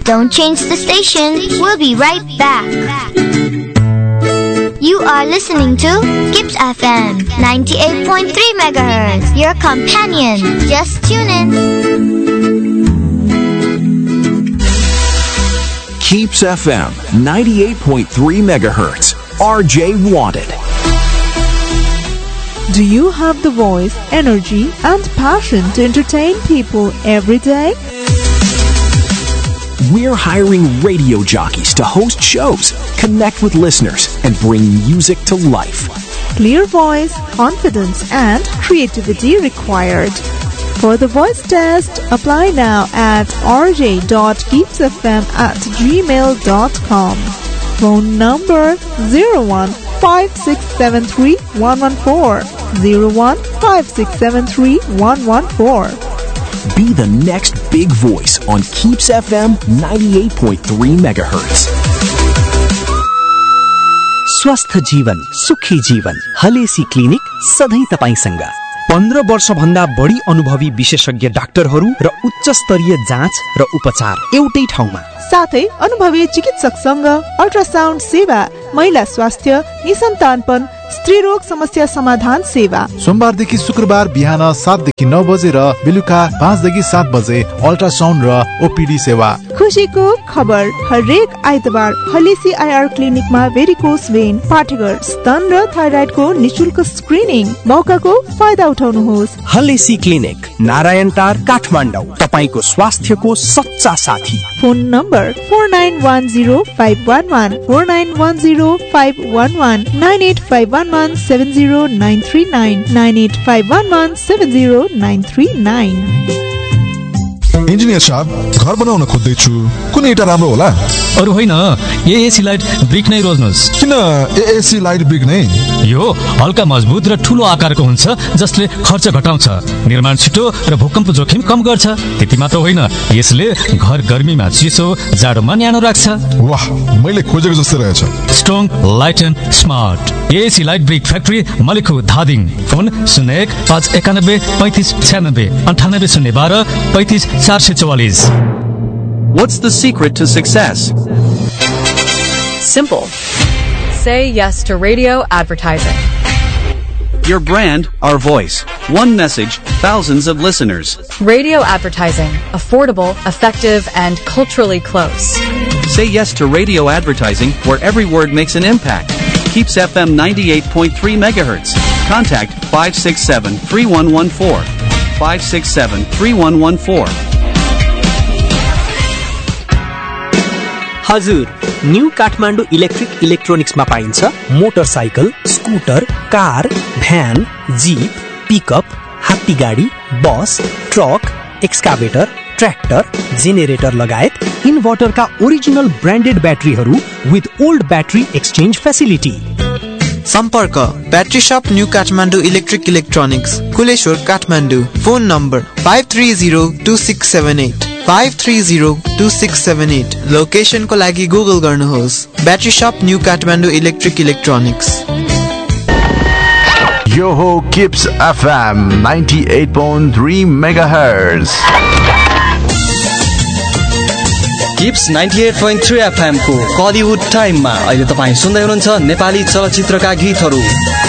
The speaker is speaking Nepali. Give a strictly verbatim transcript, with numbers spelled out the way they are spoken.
Don't change the station. We'll be right back. You are listening to Kips F M ninety-eight point three megahertz, your companion. Just tune in. Kips F M ninety-eight point three megahertz. R J Wanted. Do you have the voice, energy, and passion to entertain people every day? We're hiring radio jockeys to host shows, connect with listeners, and bring music to life. Clear voice, confidence, and creativity required. For the voice test, apply now at r j dot keeps f m at gmail dot com. Phone number zero one five six seven three one one four, zero one five six seven three one one four. Be the next big voice on Kips F M ninety-eight point three megahertz. स्वस्थ जीवन सुखी जीवन हलेसी क्लिनिक सधैं तपाईसँग पन्ध्र वर्ष भन्दा बढी अनुभवी विशेषज्ञ डाक्टरहरू र उच्च स्तरीय जाँच र उपचार एउटै ठाउँमा साथै अनुभवी चिकित्सकसँग अल्ट्रासाउन्ड सेवा महिला स्वास्थ्य निसन्तानपन स्त्री रोग समस्या समाधान सेवा सोमबारदेखि शुक्रबार बिहान सात देखि नौ बजे र बेलुका पाँच देखि सात बजे अल्ट्रासाउन्ड र ओपीडी सेवा। खुसीको खबर हरेक आइतबार हलेसी आइआर क्लिनिकमा भेरिकोस भेन पाठेघर स्तन र थाइराइडको निशुल्क स्क्रिनिङ मौकाको फाइदा उठाउनुहोस्। हलेसी क्लिनिक नारायण टार काठमाडौँ तपाईको स्वास्थ्यको सच्चा साथी। Phone number four nine one zero five one one four nine one zero five one one nine at five one one seven zero nine three nine nine at five one one seven zero nine three nine. Engineer साहब घर बनाउन खोज्दैछु कुन एउटा राम्रो होला? अरु होइन एएसी लाइट ब्रिक नै रोज्नुस्। किन एएसी लाइट ब्रिक नै? यो हल्का मजबुत र ठूलो आकारको हुन्छ जसले खर्च घटाउँछ, निर्माण छिटो र भूकम्प जोखिम कम गर्छ। त्यति मात्र होइन, यसले घर गर्मीमा चिसो जाडोमा न्यानो राख्छ। वाह, मैले खोजेको जस्तै रहेछ। Strong light and smart AAC light brick factory मलिखु Dhading. Phone शून्य एक पाँच एकानब्बे पैँतिस छ्यानब्बे अन्ठानब्बे शून्य बाह्र पैँतिस चार सय चौवालिस। What's the secret to success? Simple. Say yes to radio advertising. Your brand, our voice. One message, thousands of listeners. Radio advertising. Affordable, effective, and culturally close. Say yes to radio advertising where every word makes an impact. Keeps F M ninety-eight point three megahertz. Contact five six seven three one one four. five six seven three one one four. हजुर, न्यू काठमाडौँ इलेक्ट्रिक इलेक्ट्रोनिक्समा पाइन्छ motorcycle, scooter, car, van, jeep, pickup, हात्ती गाडी, बस, ट्रक, एक्सकाभेटर, ट्र्याक्टर, जेनेरेटर लगायत इन्भर्टरका original branded ब्याट्रीहरू with old battery exchange facility. सम्पर्क ब्याट्री शप new Kathmandu electric electronics, Kuleshwar, Kathmandu. Phone number five three zero two six seven at five three zero two six seven at. लोकेसनको लागि गुगल गर्नुहोस् ब्याट्री शप न्यू काठमाडौँ इलेक्ट्रिक इलेक्ट्रोनिक्स। यो हो kips FM ninety-eight point three megahertz। Kips ninety-eight point three FM को कलिउड टाइममा अहिले तपाईँ सुन्दै हुनुहुन्छ नेपाली चलचित्रका गीतहरू।